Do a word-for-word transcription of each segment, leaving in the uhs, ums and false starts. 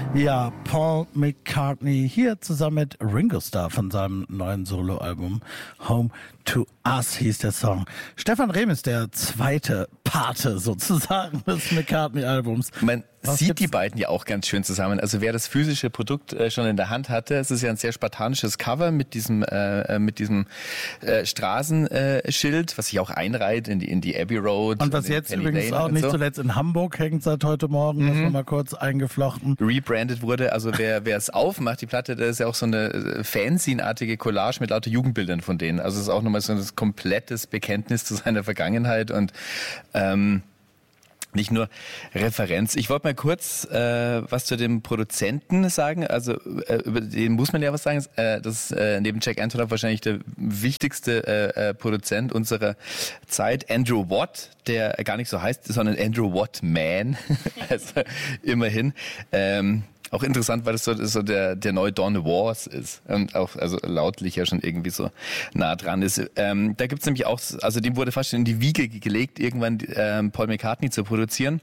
Ja, Paul McCartney hier zusammen mit Ringo Starr von seinem neuen Soloalbum Home to Us hieß der Song. Stefan Rehm ist der zweite Pate sozusagen des McCartney-Albums. Man Was sieht gibt's? die beiden ja auch ganz schön zusammen. Also wer das physische Produkt äh, schon in der Hand hatte, es ist ja ein sehr spartanisches Cover mit diesem äh, mit diesem äh, Straßenschild, äh, was sich auch einreiht in die in die Abbey Road. Und was in jetzt Penny übrigens Lane auch und nicht so zuletzt in Hamburg hängt seit heute Morgen, das noch mal kurz eingeflochten. Rebrandet wurde. Also wer wer es aufmacht, die Platte, das ist ja auch so eine äh, Fanzine-artige Collage mit lauter Jugendbildern von denen. Also es ist auch nochmal so ein komplettes Bekenntnis zu seiner Vergangenheit und ähm, nicht nur Referenz. Ich wollte mal kurz äh, was zu dem Produzenten sagen. Also äh, über den muss man ja was sagen. Äh, das ist äh, neben Jack Antonoff wahrscheinlich der wichtigste äh, äh, Produzent unserer Zeit. Andrew Watt, der gar nicht so heißt, sondern Andrew Watt Man. Also immerhin. Ähm, Auch interessant, weil das so, so der, der neue Dawn Wars ist und auch also lautlich ja schon irgendwie so nah dran ist. Ähm, da gibt's nämlich auch, also dem wurde fast schon in die Wiege gelegt, irgendwann ähm, Paul McCartney zu produzieren.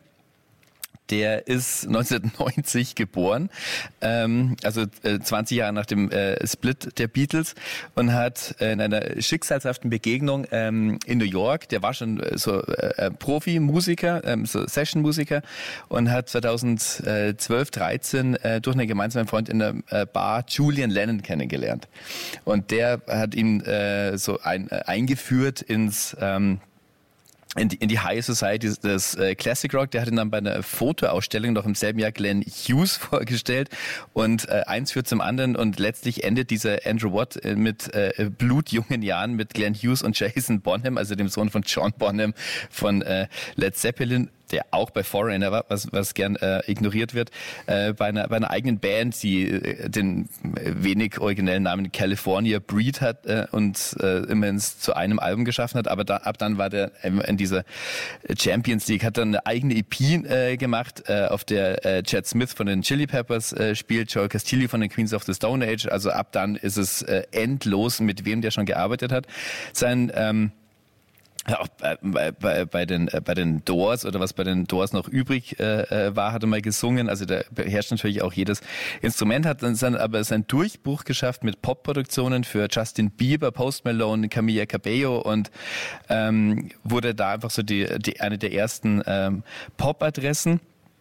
Der ist neunzehnhundertneunzig geboren, ähm, also äh, zwanzig Jahre nach dem äh, Split der Beatles und hat äh, in einer schicksalshaften Begegnung ähm, in New York, der war schon äh, so äh, Profi-Musiker, ähm, so Session-Musiker und hat zweitausendzwölf, dreizehn äh, durch einen gemeinsamen Freund in der äh, Bar Julian Lennon kennengelernt. Und der hat ihn äh, so ein, äh, eingeführt ins ähm, In die, in die High Society des äh, Classic Rock. Der hat ihn dann bei einer Fotoausstellung noch im selben Jahr Glenn Hughes vorgestellt und äh, eins führt zum anderen und letztlich endet dieser Andrew Watt äh, mit äh, blutjungen Jahren mit Glenn Hughes und Jason Bonham, also dem Sohn von John Bonham von äh, Led Zeppelin, der auch bei Foreigner war, was, was gern äh, ignoriert wird, äh, bei, einer, bei einer eigenen Band, die äh, den wenig originellen Namen California Breed hat äh, und äh, immerhin zu einem Album geschaffen hat, aber da, ab dann war der äh, in dieser Champions League, hat dann eine eigene E P äh, gemacht, äh, auf der äh, Chad Smith von den Chili Peppers äh, spielt, Joel Castillo von den Queens of the Stone Age, also ab dann ist es äh, endlos, mit wem der schon gearbeitet hat. Sein ähm, Ja, auch bei, bei, bei, den, bei den Doors oder was bei den Doors noch übrig äh, war, hat er mal gesungen. Also der beherrscht natürlich auch jedes Instrument, hat dann sein, aber seinen Durchbruch geschafft mit Pop-Produktionen für Justin Bieber, Post Malone, Camila Cabello und ähm, wurde da einfach so die, die eine der ersten ähm, Pop-Adressen.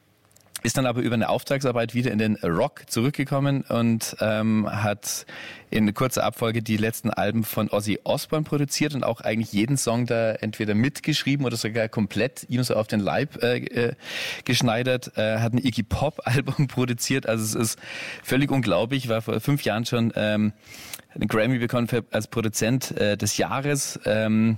Ist dann aber über eine Auftragsarbeit wieder in den Rock zurückgekommen und ähm, hat in kurzer Abfolge die letzten Alben von Ozzy Osbourne produziert und auch eigentlich jeden Song da entweder mitgeschrieben oder sogar komplett ihm so auf den Leib äh, äh, geschneidert. Äh, hat ein Iggy Pop Album produziert, also es ist völlig unglaublich. War vor fünf Jahren schon ähm, einen Grammy bekommen für, als Produzent äh, des Jahres. Ähm,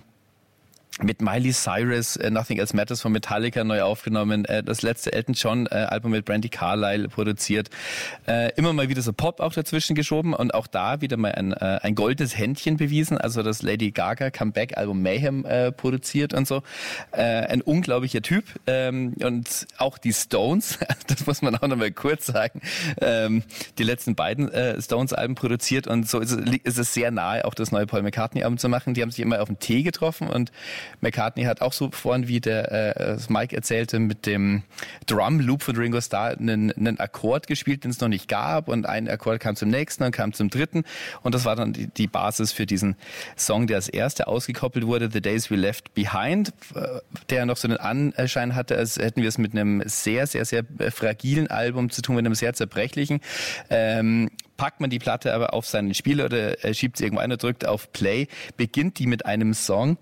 mit Miley Cyrus, uh, Nothing Else Matters von Metallica neu aufgenommen, uh, das letzte Elton John uh, Album mit Brandi Carlile produziert, uh, immer mal wieder so Pop auch dazwischen geschoben und auch da wieder mal ein, uh, ein goldenes Händchen bewiesen, also das Lady Gaga Comeback Album Mayhem uh, produziert und so, uh, ein unglaublicher Typ um, und auch die Stones, das muss man auch noch mal kurz sagen, um, die letzten beiden uh, Stones Alben produziert und so ist es, ist es sehr nahe, auch das neue Paul McCartney Album zu machen. Die haben sich immer auf den Tee getroffen und McCartney hat auch so vorhin, wie der äh, Mike erzählte, mit dem Drum Loop von Ringo Starr einen, einen Akkord gespielt, den es noch nicht gab und ein Akkord kam zum nächsten und kam zum dritten und das war dann die, die Basis für diesen Song, der als erster ausgekoppelt wurde, The Days We Left Behind, der noch so einen Anschein hatte, als hätten wir es mit einem sehr, sehr, sehr fragilen Album zu tun, mit einem sehr zerbrechlichen. Ähm, packt man die Platte aber auf seinen Spieler oder äh, schiebt sie irgendwo ein und drückt auf Play, beginnt die mit einem Song,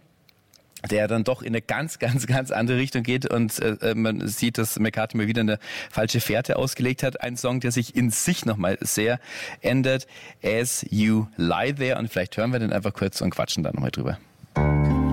der dann doch in eine ganz, ganz, ganz andere Richtung geht und äh, man sieht, dass McCartney mal wieder eine falsche Fährte ausgelegt hat. Ein Song, der sich in sich nochmal sehr ändert. As You Lie There und vielleicht hören wir den einfach kurz und quatschen da nochmal drüber.